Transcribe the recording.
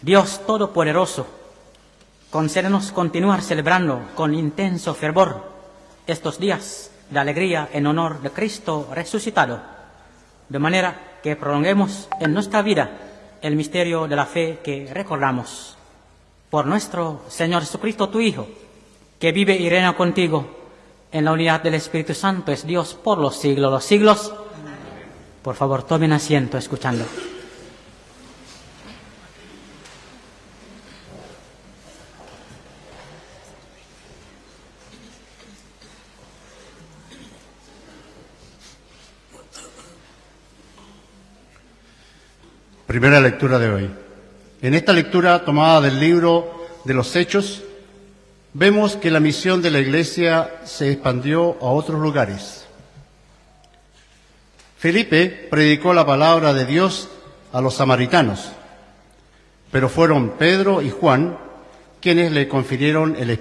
Dios Todopoderoso, concédenos continuar celebrando con intenso fervor estos días de alegría en honor de Cristo resucitado, de manera que prolonguemos en nuestra vida el misterio de la fe que recordamos. Por nuestro Señor Jesucristo, tu Hijo, que vive y reina contigo en la unidad del Espíritu Santo, es Dios por los siglos de los siglos. Por favor, tomen asiento escuchando. Primera lectura de hoy. En esta lectura tomada del libro de los Hechos, vemos que la misión de la Iglesia se expandió a otros lugares. Felipe predicó la palabra de Dios a los samaritanos, pero fueron Pedro y Juan quienes le confirieron el